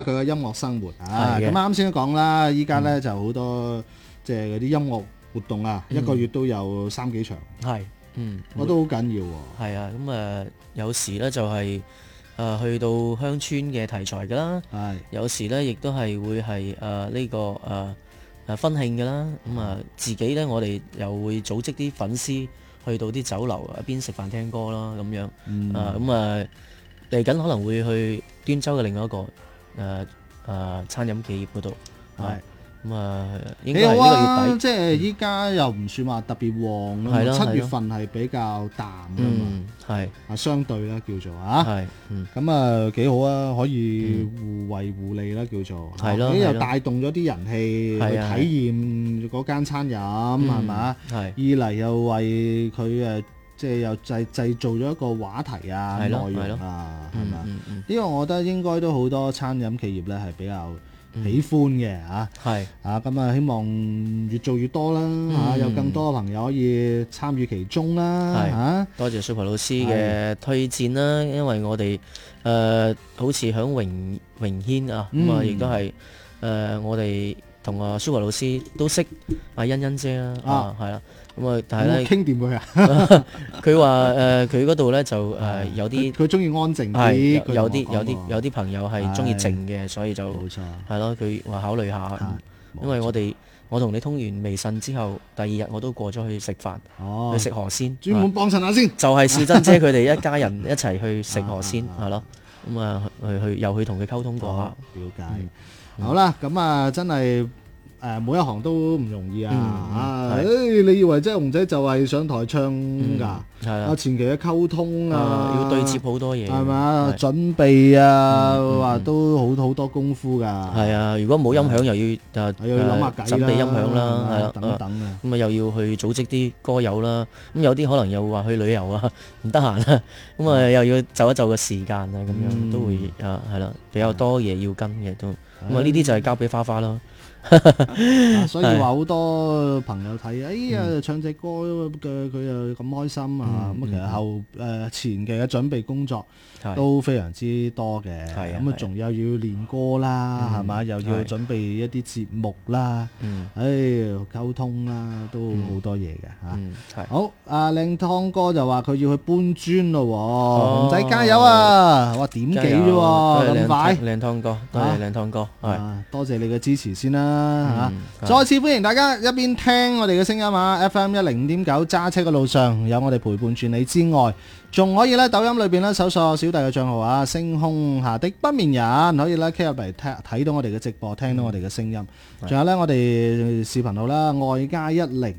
佢嘅音樂生活啊。咁啱先都講啦，依家咧就好多即係嗰啲音樂活動啊，一個月都有3幾場。 係， 我都好緊要喎。 係啊，咁有時咧就係去到鄉村嘅題材㗎啦，有時咧亦都係會係呢個婚慶㗎啦。咁自己咧我哋又會組織啲粉絲去到啲酒樓一邊食飯聽歌啦咁樣。嚟緊可能會去端州嘅另外一個餐飲企業嗰度。應該係呢個月底。 即係依家又唔算話特別旺咯。7月份係比較淡㗎嘛。相對啦叫做咁幾好啊，可以互惠互利啦叫做。又帶動咗啲人氣去體驗嗰間餐飲係嘛？二嚟又為佢即係又製造咗一個話題啊、內容啊，係嘛？呢個我覺得應該都好多餐飲企業咧係比較喜歡嘅咁希望越做越多啦有更多嘅朋友可以參與其中啦多謝 Super 老師嘅推薦啦，因為我哋好似響榮軒啊，亦都係我哋同Super 老師都識欣欣姐啦係啦。但係咧傾掂佢啊！ 佢話佢嗰度咧就有啲佢中意安靜啲， 有啲朋友係中意靜嘅，所以就冇錯係咯。佢話考慮下，因為我同你通完微信之後，第2日我都過咗去食飯，去食河鮮， 專門幫襯下先。 就係少珍姐佢哋一家人一齊去食河鮮係咯。咁又去同佢溝通過了解。好啦，咁真係。每一行都唔容易你以為即係熊仔就係上台唱㗎？前期嘅溝通要對接好多嘢， 係嘛？準備話都好多功夫㗎。 係啊，如果冇音響又要諗下計準備音響啦，係啦， 等等咁又要去組織啲歌友啦。咁有啲可能又話去旅遊啊，唔得閒啦。咁又要就一就個時間咁樣都會係啦，比較多嘢要跟嘅都。咁呢啲就係交俾花花咯。 所以話好多朋友睇，唱隻歌嘅佢又咁開心咁其實前期嘅準備工作都非常之多嘅。咁仲有要練歌啦，係嘛？又要準備一啲節目啦，溝通啦，都好多嘢嘅好，靚湯哥就話佢要去搬磚咯，熊仔加油啊！哇，點幾啫咁快？ 靚湯哥，多謝靚湯哥， 多謝你嘅支持先啦。再次歡迎大家一邊聽我哋嘅聲音FM 105.9，揸車嘅路上有我哋陪伴住你之外，仲可以咧抖音裏邊咧搜索小弟嘅賬號星空下的不眠人，可以咧 K 入嚟睇到我哋嘅直播，聽到我哋嘅聲音。仲有咧我哋視頻號啦，愛家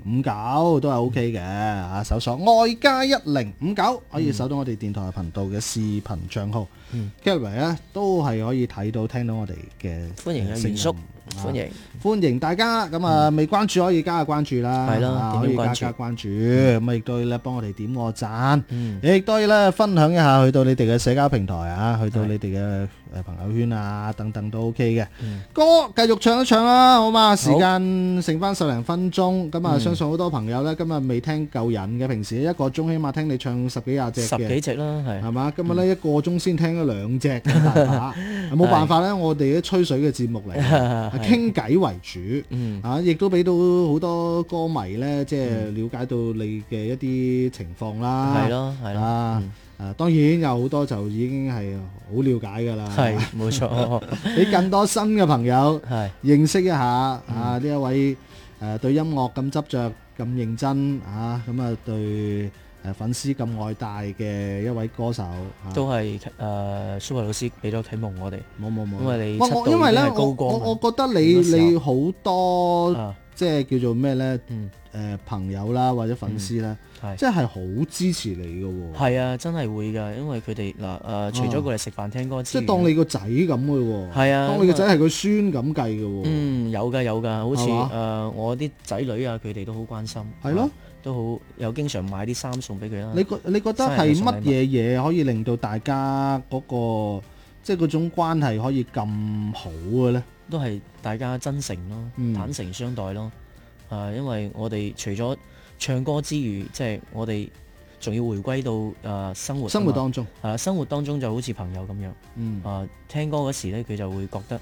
1059都係 OK 嘅搜索愛家1059可以搜到我哋電台頻道嘅視頻賬號，K 入嚟咧都係可以睇到聽到我哋嘅歡迎袁叔。 歡迎大家咁未關注可以加下關注啦， 係咯， 可以加關注，咁亦都要咧幫我哋點個讚，亦都要咧分享一下去到你哋嘅社交平台去到你哋嘅朋友圈等等都 OK 嘅。歌繼續唱一唱啦，好嘛？時間剩翻10零分鐘，咁相信好多朋友咧今日未聽夠癮嘅，平時1個鐘起碼聽你唱10幾廿隻嘅， 10幾隻啦， 係嘛？今日咧1個鐘先聽咗2隻，大把，冇辦法咧，我哋啲吹水嘅節目嚟。傾偈為主，亦都俾到好多歌迷咧，即係了解到你嘅一啲情況啦。 係咯， 當然有好多就已經係好了解㗎啦。 係，冇錯。 俾更多新嘅朋友認識一下呢一位對音樂咁執着、咁認真咁對粉絲咁愛戴嘅一位歌手， 都係Super 老師俾咗啟蒙我哋。冇， 因為你出道已經係高光。 我覺得你好多即係叫做咩咧？朋友啦或者粉絲啦，即係好支持你嘅喎。係啊，真係會㗎，因為佢哋除咗過嚟食飯聽歌之外， 即係當你個仔咁嘅喎。 係啊， 當你個仔係個孫咁計嘅喎。 有㗎，好似我啲仔女佢哋都好關心。係咯。都好有經常買啲衫送俾佢啦。 你覺得係乜嘢嘢可以令到大家嗰個即係嗰種關係可以咁好嘅咧？ 都係大家真誠咯，坦誠相待咯。因為我哋除咗唱歌之餘，即係我哋仲要回歸到生活當中。生活當中就好似朋友咁樣。聽歌嗰時咧，佢就會覺得